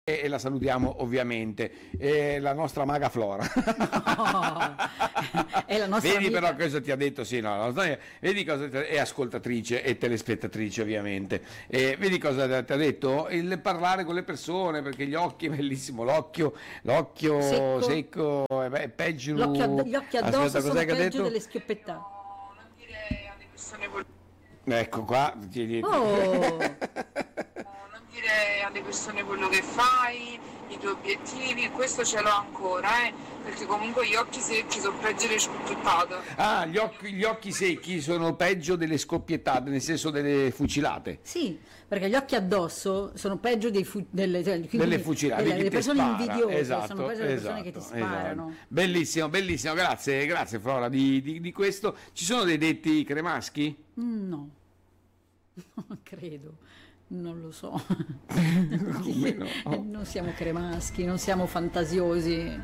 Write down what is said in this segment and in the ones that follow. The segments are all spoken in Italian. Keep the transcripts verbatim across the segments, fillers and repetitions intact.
e la salutiamo ovviamente, eh, la nostra maga Flora. No, è la nostra Vedi amica. però cosa ti ha detto, sì, no, no, vedi cosa ti ha- è ascoltatrice e telespettatrice ovviamente. Eh, vedi cosa ti ha detto? Il parlare con le persone, perché gli occhi, è bellissimo, l'occhio, l'occhio Secco. secco, è è peggio. L'occhio ad- gli occhi addosso Aspetta, sono cos'è che ha peggio detto? delle schioppettate. No, non dire alle persone quello. Ecco qua. ti- Oh, Non dire alle persone quello che fai, i tuoi obiettivi, questo ce l'ho ancora, eh, perché comunque gli occhi secchi sono peggio delle scoppiettate. Ah, gli occhi, gli occhi secchi sono peggio delle scoppiettate, nel senso delle fucilate. sì, perché gli occhi addosso sono peggio dei fu- delle, cioè, quindi Delle fucilate, delle, chi delle ti persone spara. invidiose, Esatto, sono peggio delle persone esatto, che ti sparano. esatto. Bellissimo, bellissimo, grazie, grazie Flora di, di- di questo. Ci sono dei detti cremaschi? Mm, no, non credo, non lo so. Come no? Non siamo cremaschi, non siamo fantasiosi.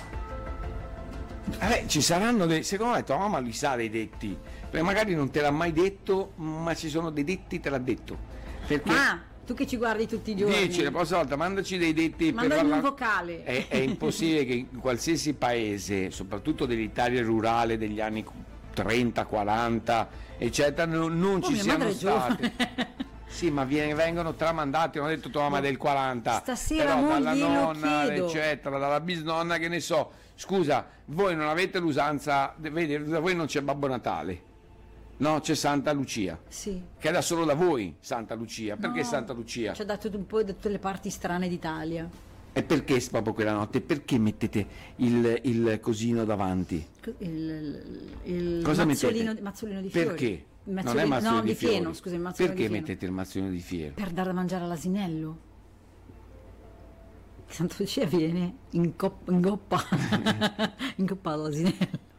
Eh, ci saranno dei, secondo me tua mamma li sa dei detti, perché magari non te l'ha mai detto, ma ci sono dei detti, te l'ha detto. Perché Ma tu che ci guardi tutti i giorni, dici la prossima volta, mandaci dei detti per mandami un parlare. vocale. È, è impossibile che in qualsiasi paese, soprattutto dell'Italia rurale degli anni trenta, quaranta, eccetera, non, non Oh, ci mia siano madre è state. giovane. Sì, ma viene- vengono tramandati, non ho detto tua mamma del quaranta, Stasera però non dalla glielo nonna, chiedo. eccetera, dalla bisnonna, che ne so. Scusa, voi non avete l'usanza, vedi, da voi non c'è Babbo Natale, no? C'è Santa Lucia, Sì. che era solo da voi Santa Lucia. Perché No, Santa Lucia? ci ha dato un po' da tutte le parti strane d'Italia. E perché proprio quella notte? Perché mettete il, il cosino davanti? Il, il Cosa mazzolino, mettete? mazzolino di fiori. Perché? Il Non è mazzolino- mazzolino no, di di fieno, fiori. scusa, il mazzolino Perché di fieno. mettete il mazzolino di fieno? Per dare da mangiare all'asinello. Santa Lucia viene in, cop- in coppa in coppa all'asinello.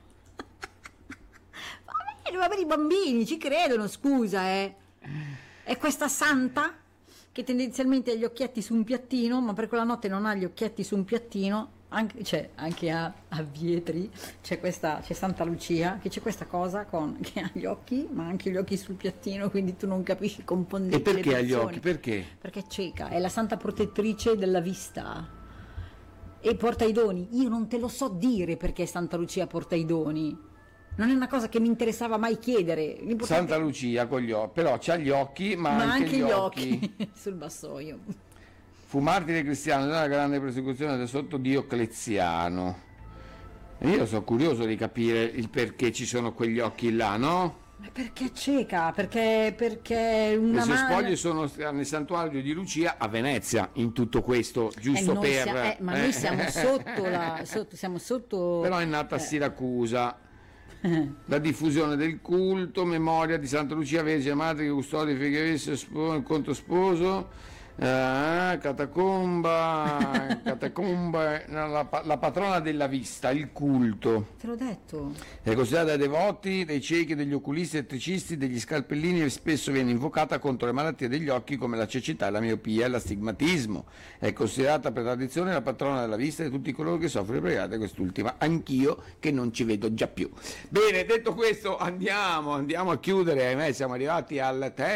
Va bene, va bene, i bambini ci credono, scusa, eh. È questa santa che tendenzialmente ha gli occhietti su un piattino, ma per quella notte non ha gli occhietti su un piattino, anche, cioè, anche a, a Vietri c'è questa, c'è Santa Lucia che c'è questa cosa con, che ha gli occhi, ma anche gli occhi sul piattino, quindi tu non capisci, confondi E perché le ha gli persone. occhi? Perché? Perché è cieca, è la santa protettrice della vista e porta i doni. Io non te lo so dire perché Santa Lucia porta i doni, non è una cosa che mi interessava mai chiedere. L'importante- Santa Lucia con gli occhi, però c'ha gli occhi, ma, ma anche, anche gli occhi sul vassoio. Fu martire cristiano nella grande persecuzione sotto Diocleziano. E io sono curioso di capire il perché ci sono quegli occhi là, no? Ma perché è cieca? Perché, perché Le una sue mano... spoglie sono nel santuario di Lucia a Venezia, in tutto questo, Eh, giusto noi per... sia- eh, ma noi siamo sotto la... Sotto, siamo sotto... Però è nata a eh, Siracusa. La diffusione del culto, memoria di Santa Lucia Vergine Madre che custode Figheresso il conto sposo, eh, catacomba, catacomba la, la patrona della vista, il culto. Te l'ho detto. È considerata dai devoti, dei ciechi, degli oculisti, elettricisti, degli scalpellini e spesso viene invocata contro le malattie degli occhi come la cecità, la miopia e l'astigmatismo. È considerata per tradizione la patrona della vista di tutti coloro che soffrono di pregate quest'ultima, anch'io che non ci vedo già più. Bene, detto questo andiamo, andiamo a chiudere, ahimè siamo arrivati al termine.